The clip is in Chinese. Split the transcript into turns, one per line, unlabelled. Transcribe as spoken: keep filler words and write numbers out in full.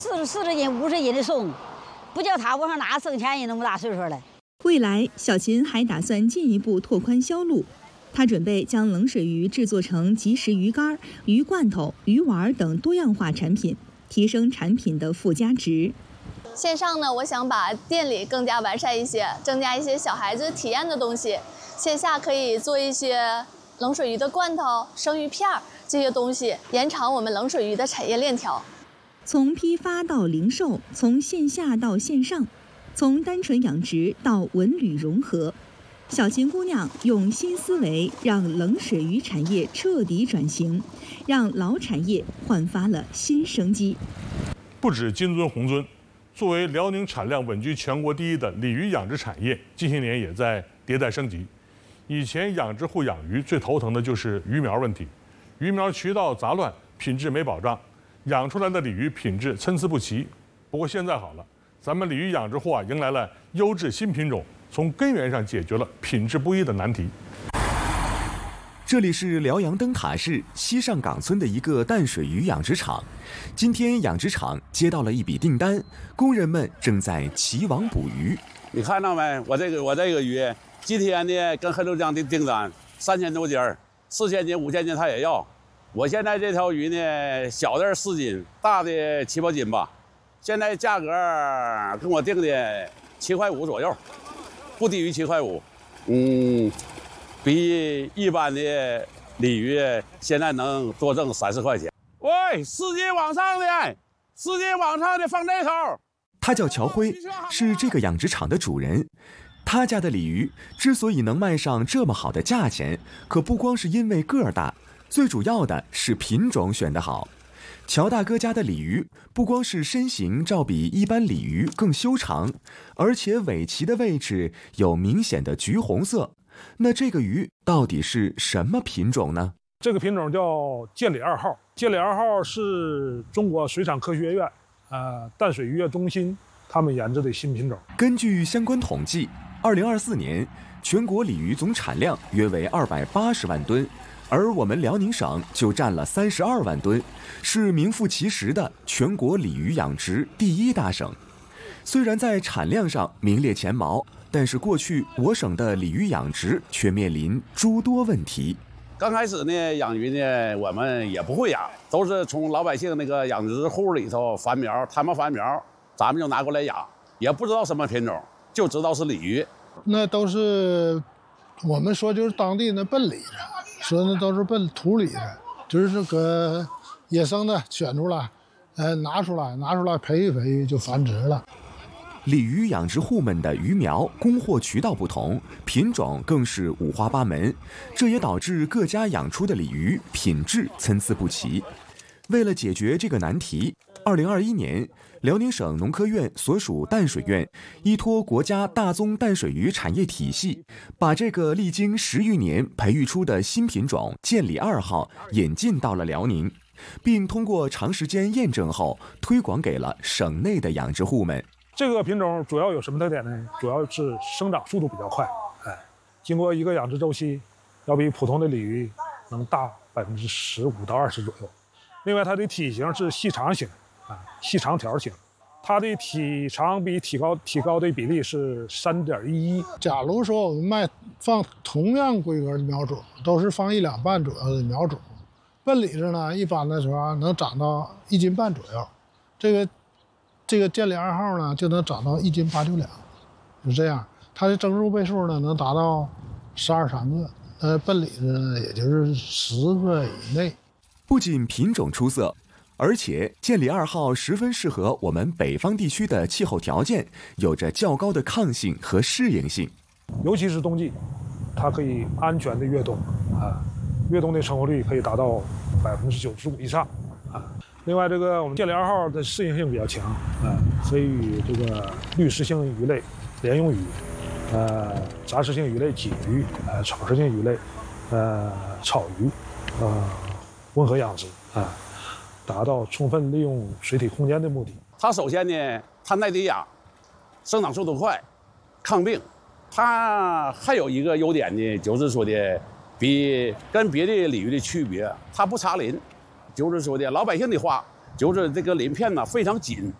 四十四十斤、五十斤的送，不叫他往上哪挣钱？人那么大岁数了。
未来，小秦还打算进一步拓宽销路。他准备将冷水鱼制作成即食鱼干、鱼罐头、鱼丸等多样化产品，提升产品的附加值。
线上呢，我想把店里更加完善一些，增加一些小孩子体验的东西。线下可以做一些冷水鱼的罐头、生鱼片这些东西，延长我们冷水鱼的产业链条。
从批发到零售，从线下到线上，从单纯养殖到文旅融合。小秦姑娘用新思维让冷水鱼产业彻底转型，让老产业焕发了新生机。
不止金尊红尊，作为辽宁产量稳居全国第一的鲤鱼养殖产业，近些年也在迭代升级。以前养殖户养鱼最头疼的就是鱼苗问题，鱼苗渠道杂乱，品质没保障，养出来的鲤鱼品质参差不齐。不过现在好了，咱们鲤鱼养殖户啊迎来了优质新品种。从根源上解决了品质不一的难题。
这里是辽阳灯塔市西上岗村的一个淡水鱼养殖场。今天养殖场接到了一笔订单，工人们正在齐网捕鱼。
你看到没？我这个我这个鱼，今天呢跟黑龙江的订单三千多斤，四千斤、五千斤他也要。我现在这条鱼呢，小的四斤，大的七八斤吧。现在价格跟我定的七块五左右。不低于七块五，嗯，比一般的鲤鱼现在能多挣三四块钱。喂，司机往上的，司机往上的放这头。
他叫乔辉，是这个养殖场的主人。他家的鲤鱼之所以能卖上这么好的价钱，可不光是因为个儿大，最主要的是品种选得好。乔大哥家的鲤鱼不光是身形照比一般鲤鱼更修长，而且尾鳍的位置有明显的橘红色。那这个鱼到底是什么品种呢？
这个品种叫剑鲤二号。剑鲤二号是中国水产科学院、呃淡水渔业中心他们研制的新品种。
根据相关统计，二零二四年全国鲤鱼总产量约为二百八十万吨。而我们辽宁省就占了三十二万吨，是名副其实的全国鲤鱼养殖第一大省。虽然在产量上名列前茅，但是过去我省的鲤鱼养殖却面临诸多问题。
刚开始呢，养鱼呢，我们也不会养，都是从老百姓那个养殖户里头繁苗，他们繁苗，咱们就拿过来养，也不知道什么品种，就知道是鲤鱼。
那都是我们说就是当地那笨鲤子。说那都是奔土里的，就是搁野生的选出来，呃，拿出来，拿出来培育培育就繁殖了。
鲤鱼养殖户们的鱼苗供货渠道不同，品种更是五花八门，这也导致各家养出的鲤鱼品质参差不齐。为了解决这个难题，二零二一年，辽宁省农科院所属淡水院依托国家大宗淡水鱼产业体系，把这个历经十余年培育出的新品种剑鲤二号引进到了辽宁，并通过长时间验证后推广给了省内的养殖户们。
这个品种主要有什么特点呢？主要是生长速度比较快，哎，经过一个养殖周期，要比普通的鲤鱼能大百分之十五到二十左右。另外，它的体型是细长型，啊，细长条型，它的体长比体高体高的比例是三点一一。
假如说我们卖放同样规格的苗种，都是放一两半左右的苗种，笨鲤子呢，一般的时候能长到一斤半左右，这个这个剑鲤二号呢就能长到一斤八九两，是这样。它的增入倍数呢能达到十二三个，呃，笨鲤子呢也就是十个以内。
不仅品种出色，而且剑鲤二号十分适合我们北方地区的气候条件，有着较高的抗性和适应性。
尤其是冬季，它可以安全的越冬啊，越冬的成活率可以达到百分之九十五以上啊。另外，这个我们剑鲤二号的适应性比较强啊，可以与这个滤食性鱼类、莲蓉鱼、呃杂食性鱼类鲫鱼、呃草食性鱼类、呃草鱼，呃温和养殖啊，达到充分利用水体空间的目的。
它首先呢，它耐低氧，生长速度快，抗病。它还有一个优点呢，就是说的比跟别的鲤鱼的区别，它不插鳞。就是说的，老百姓的话， 就是这个鳞片呢非常紧，